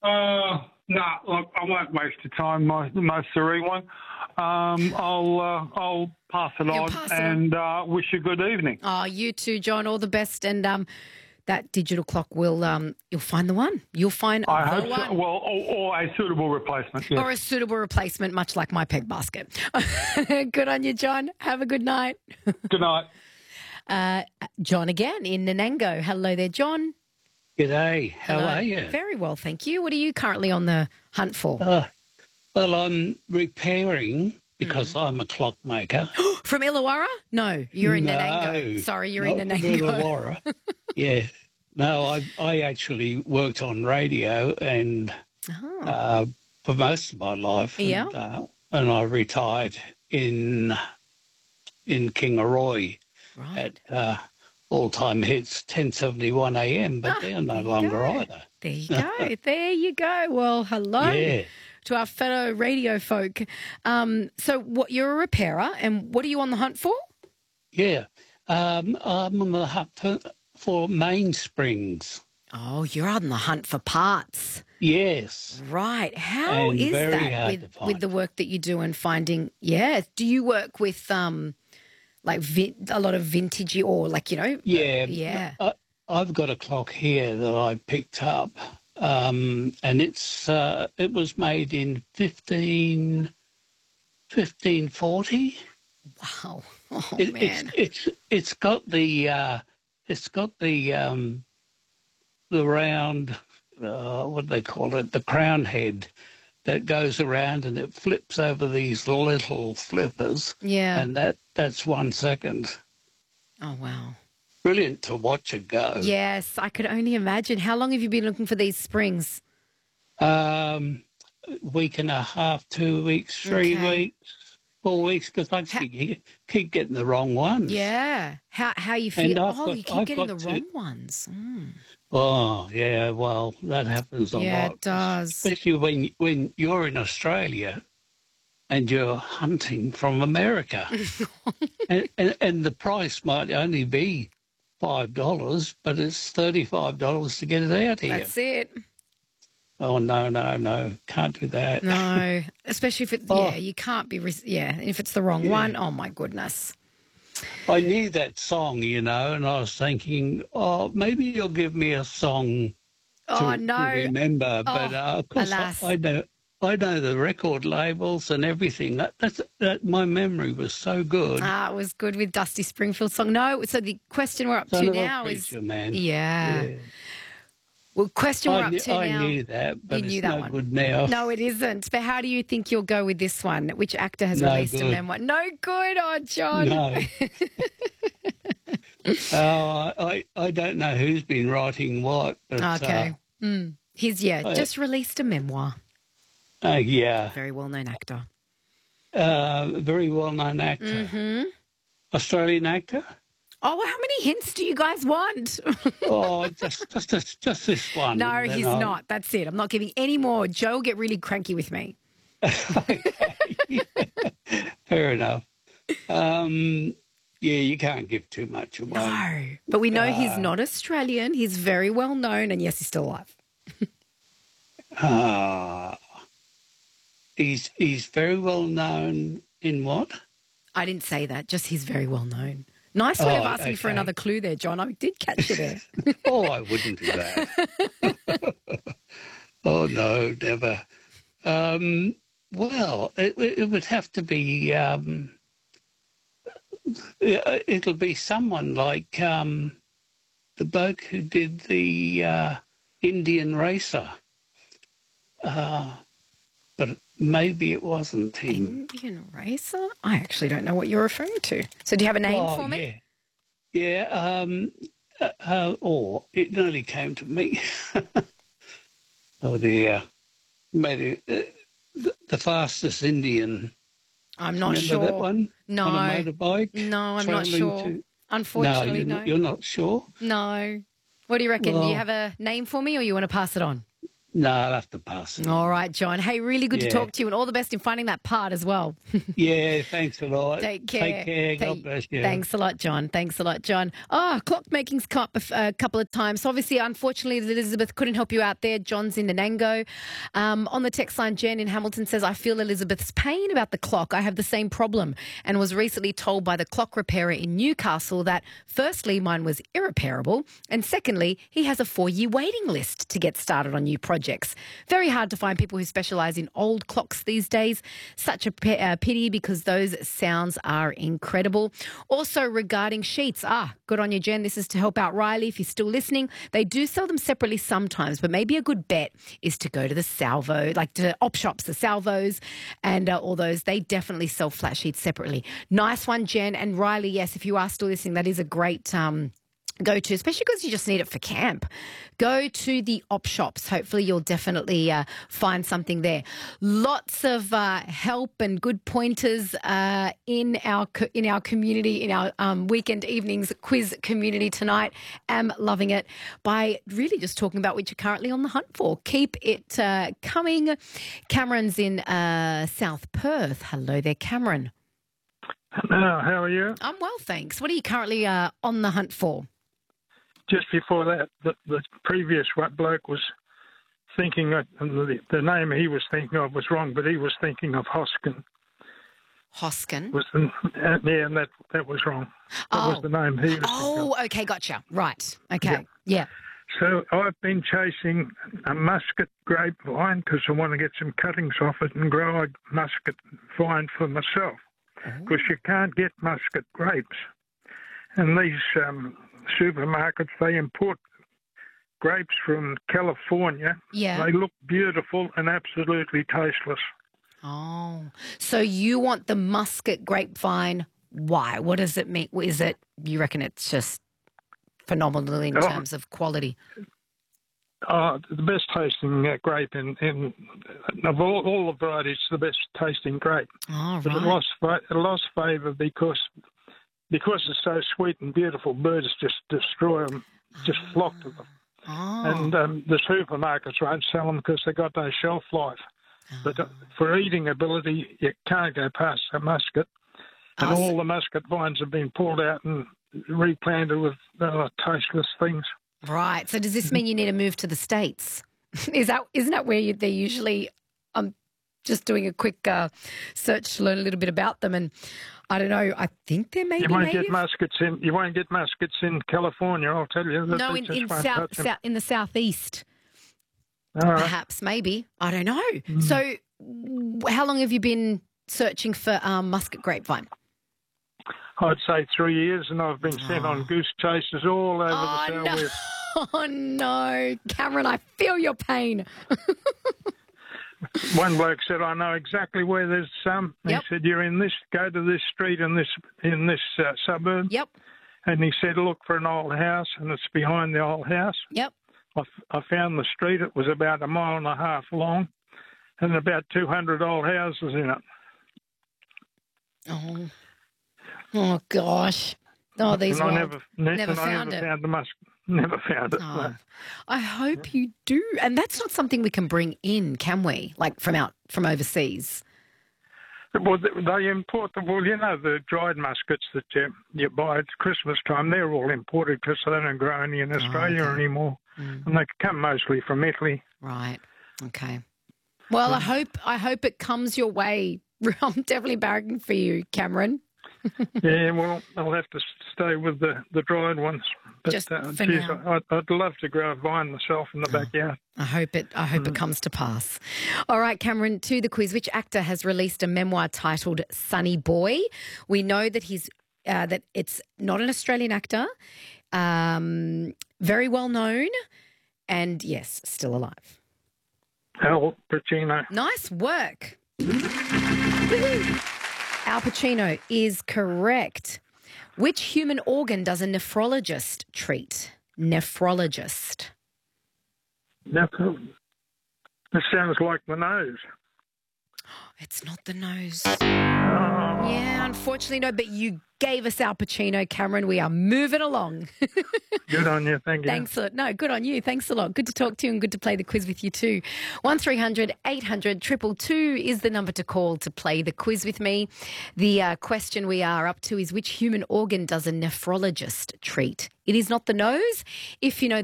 No, look, I won't waste your time, my most serene one. I'll pass it You'll on pass it and wish you a good evening. Oh, you too, John. All the best. And that digital clock will, you'll find the one. You'll find I the hope one. so. Well, or a suitable replacement. Yes. Or a suitable replacement, much like my peg basket. Good on you, John. Have a good night. Good night. John again in Nanango. Hello there, John. G'day. How Hello. are you? Very well, thank you. What are you currently on the hunt for? Well, I'm repairing because I'm a clockmaker. From Illawarra? No, you're in No, Nanango. Sorry, you're in not from Nanango. Illawarra. Yeah. No, I actually worked on radio and for most of my life. Yeah. And I retired in Kingaroy Right. at all-time hits 10:71 a.m., but they're no longer either. There you go. There you go. Well, hello to our fellow radio folk. So what, you're a repairer, and what are you on the hunt for? Yeah. I'm on the hunt for mainsprings. Oh, you're on the hunt for parts. Yes. Right. How And is very that hard to find. with the work that you do and finding, do you work with like a lot of vintagey or like, Yeah. Yeah. I've got a clock here that I picked up, and it was made in 1540. Wow. Oh, Man. It's got the round, what do they call it? The crown head that goes around and it flips over these little flippers. Yeah. And that's 1 second. Oh, wow. Brilliant to watch it go. Yes, I could only imagine. How long have you been looking for these springs? Week and a half, 2 weeks, 3 weeks, 4 weeks, because I keep getting the wrong ones. Yeah. How you feel? You keep getting the wrong ones. Mm. Oh, yeah, well, that happens a lot. Yeah, it does. Especially when you're in Australia and you're hunting from America. and the price might only be $5, but it's $35 to get it out here. That's it. Oh, no, can't do that. No, especially if it's, you can't be, if it's the wrong one, oh my goodness. I knew that song, and I was thinking, maybe you'll give me a song to remember. But of course, alas. I know the record labels and everything. That my memory was so good. It was good with Dusty Springfield's song. No, so the question we're up to now is, man. Yeah. Well, question we're up to now. I knew that, but you knew it's that no one. good now. No, it isn't. But how do you think you'll go with this one? Which actor has released a memoir? No good, John. No. I don't know who's been writing what. But, okay. He's just released a memoir. Yeah. Very well-known actor. Very well-known actor. Mm-hmm. Australian actor. Oh, how many hints do you guys want? just this one. No, he's not. That's it. I'm not giving any more. Joe will get really cranky with me. Fair enough. You can't give too much away. No, but we know he's not Australian. He's very well known, and yes, he's still alive. He's very well known in what? I didn't say that. Just he's very well known. Nice way of asking for another clue there, John. I did catch you there. I wouldn't do that. Oh, no, never. Well, it would have to be, it'll be someone like the bloke who did the Indian Racer. But maybe it wasn't him. Indian Racer? I actually don't know what you're referring to. So do you have a name for me? Yeah. It nearly came to me. Oh, dear. Maybe the fastest Indian. I'm not Remember sure. that one? No. On a motorbike? No, I'm not sure. Unfortunately, no. You're not sure? No. What do you reckon? Do you have a name for me or you want to pass it on? No, I'll have to pass it. All right, John. Hey, really good to talk to you, and all the best in finding that part as well. Yeah, thanks a lot. Take care. Take care. God bless you. Thanks a lot, John. Thanks a lot, John. Clock making's come up a couple of times. So obviously, unfortunately, Elizabeth couldn't help you out there. John's in Nanango. On the text line, Jen in Hamilton says, I feel Elizabeth's pain about the clock. I have the same problem and was recently told by the clock repairer in Newcastle that firstly, mine was irreparable, and secondly, he has a 4-year waiting list to get started on new projects. Very hard to find people who specialise in old clocks these days. Such a pity because those sounds are incredible. Also regarding sheets, good on you, Jen. This is to help out Riley if you're still listening. They do sell them separately sometimes, but maybe a good bet is to go to the Salvo, like to op shops, the Salvos and all those. They definitely sell flat sheets separately. Nice one, Jen. And Riley, yes, if you are still listening, that is a great go to, especially because you just need it for camp. Go to the op shops. Hopefully you'll definitely find something there. Lots of help and good pointers in our community, in our weekend evenings quiz community tonight. Am loving it by really just talking about what you're currently on the hunt for. Keep it coming. Cameron's in South Perth. Hello there, Cameron. Hello, how are you? I'm well, thanks. What are you currently on the hunt for? Just before that, the previous bloke was thinking the name he was thinking of was wrong, but he was thinking of Hoskin. Hoskin? Yeah, and that was wrong. That was the name he was thinking of. Okay, gotcha. Right. Okay, yeah. So I've been chasing a muscat grapevine because I want to get some cuttings off it and grow a muscat vine for myself. Because you can't get muscat grapes. And these supermarkets, they import grapes from California. Yeah. They look beautiful and absolutely tasteless. Oh, so you want the muscat grapevine. Why? What does it mean? Is it, you reckon it's just phenomenal in terms of quality? The best tasting grape in of all the varieties, the best tasting grape. Oh, but right. it lost favour because it's so sweet and beautiful. Birds just destroy them, just flock to them. Oh. And the supermarkets won't sell them because they've got no shelf life. But for eating ability, you can't go past a muscat. And all the muscat vines have been pulled out and replanted with tasteless things. Right. So does this mean you need to move to the States? Isn't that where they usually? I'm just doing a quick search to learn a little bit about them, and I don't know. I think they're maybe. You won't get muskats in. You won't get muskats in California. I'll tell you. No, in the southeast. Perhaps, maybe. I don't know. So, how long have you been searching for muscat grapevine? I'd say 3 years, and I've been sent on goose chases all over the southwest. Oh, no. Cameron, I feel your pain. One bloke said, I know exactly where there's some. Yep. He said, go to this street in this suburb. Yep. And he said, look for an old house, and it's behind the old house. Yep. I found the street. It was about 1.5 miles long and about 200 old houses in it. Oh gosh. Oh, these ones. Never found it. Never found it. Oh, no. I hope you do. And that's not something we can bring in, can we? Like from overseas. Well, they import the dried muskats that you buy at Christmas time. They're all imported because they don't grow any in Australia anymore, and they come mostly from Italy. Right. Okay. Well, I hope it comes your way. I'm definitely barracking for you, Cameron. Yeah, well, I'll have to stay with the dried ones. But, just for now. I'd love to grow a vine myself in the backyard. I hope it comes to pass. All right, Cameron, to the quiz. Which actor has released a memoir titled Sonny Boy? We know that that it's not an Australian actor, very well known, and yes, still alive. Al Pacino. Nice work. Al Pacino is correct. Which human organ does a nephrologist treat? Nephrologist. That sounds like the nose. It's not the nose. Oh. Yeah, unfortunately, no, but you gave us Al Pacino, Cameron. We are moving along. Good on you. Thank you. Thanks a lot. No, good on you. Thanks a lot. Good to talk to you and good to play the quiz with you too. 1300 800 222 is the number to call to play the quiz with me. The question we are up to is, which human organ does a nephrologist treat? It is not the nose. If you know